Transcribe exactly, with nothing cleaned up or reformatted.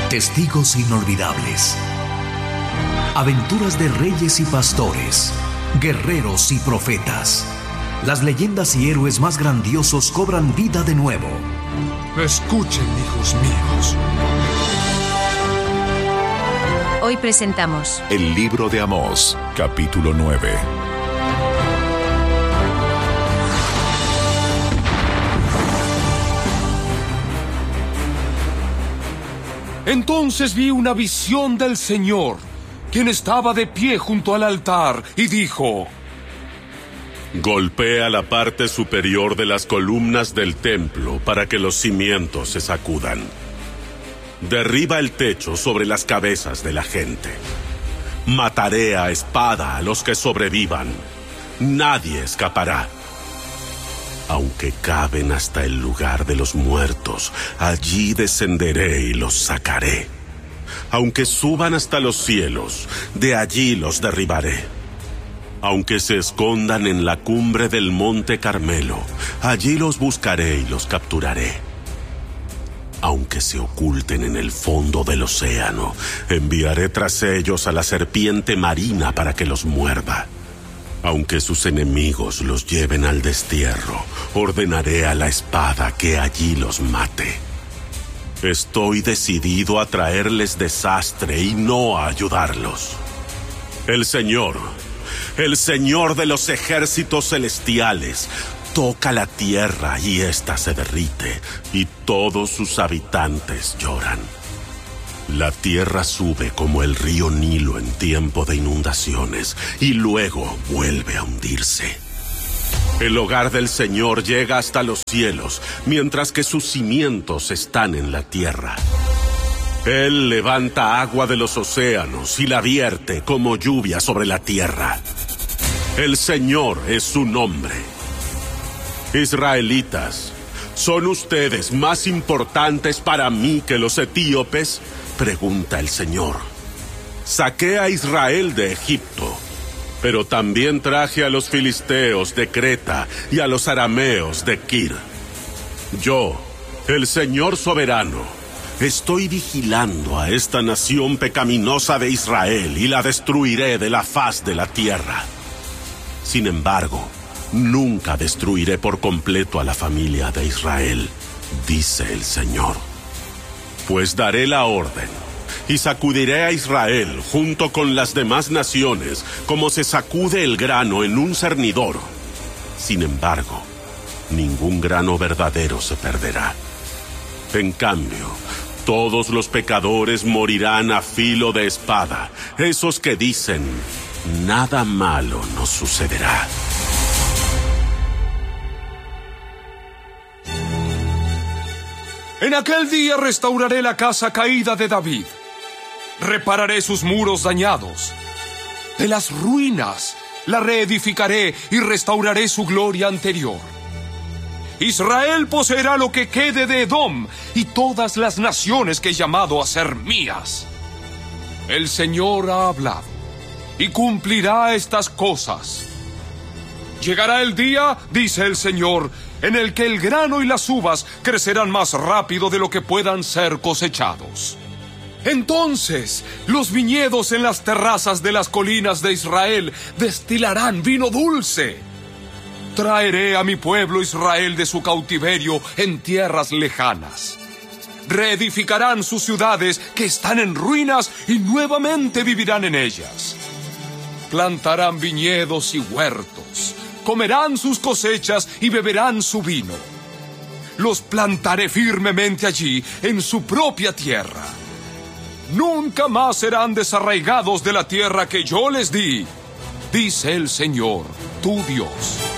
Testigos inolvidables. Aventuras de reyes y pastores, guerreros y profetas. Las leyendas y héroes más grandiosos cobran vida de nuevo. Escuchen, hijos míos. Hoy presentamos El libro de Amós, capítulo nueve. Entonces vi una visión del Señor, quien estaba de pie junto al altar, y dijo: Golpea la parte superior de las columnas del templo para que los cimientos se sacudan. Derriba el techo sobre las cabezas de la gente. Mataré a espada a los que sobrevivan. Nadie escapará. Aunque caben hasta el lugar de los muertos, allí descenderé y los sacaré. Aunque suban hasta los cielos, de allí los derribaré. Aunque se escondan en la cumbre del monte Carmelo, allí los buscaré y los capturaré. Aunque se oculten en el fondo del océano, enviaré tras ellos a la serpiente marina para que los muerda. Aunque sus enemigos los lleven al destierro, ordenaré a la espada que allí los mate. Estoy decidido a traerles desastre y no a ayudarlos. El Señor, el Señor de los ejércitos celestiales, toca la tierra y ésta se derrite, y todos sus habitantes lloran. La tierra sube como el río Nilo en tiempo de inundaciones, y luego vuelve a hundirse. El hogar del Señor llega hasta los cielos, mientras que sus cimientos están en la tierra. Él levanta agua de los océanos y la vierte como lluvia sobre la tierra. El Señor es su nombre. Israelitas, ¿son ustedes más importantes para mí que los etíopes?, pregunta el Señor. Saqué a Israel de Egipto, pero también traje a los filisteos de Creta y a los arameos de Kir. Yo, el Señor soberano, estoy vigilando a esta nación pecaminosa de Israel y la destruiré de la faz de la tierra. Sin embargo, nunca destruiré por completo a la familia de Israel, dice el Señor. Pues daré la orden, y sacudiré a Israel junto con las demás naciones, como se sacude el grano en un cernidor. Sin embargo, ningún grano verdadero se perderá. En cambio, todos los pecadores morirán a filo de espada, esos que dicen: nada malo nos sucederá. En aquel día restauraré la casa caída de David. Repararé sus muros dañados. De las ruinas la reedificaré y restauraré su gloria anterior. Israel poseerá lo que quede de Edom y todas las naciones que he llamado a ser mías. El Señor ha hablado y cumplirá estas cosas. Llegará el día, dice el Señor, en el que el grano y las uvas crecerán más rápido de lo que puedan ser cosechados. Entonces, los viñedos en las terrazas de las colinas de Israel destilarán vino dulce. Traeré a mi pueblo Israel de su cautiverio en tierras lejanas. Reedificarán sus ciudades que están en ruinas y nuevamente vivirán en ellas. Plantarán viñedos y huertos. Comerán sus cosechas y beberán su vino. Los plantaré firmemente allí, en su propia tierra. Nunca más serán desarraigados de la tierra que yo les di, dice el Señor, tu Dios.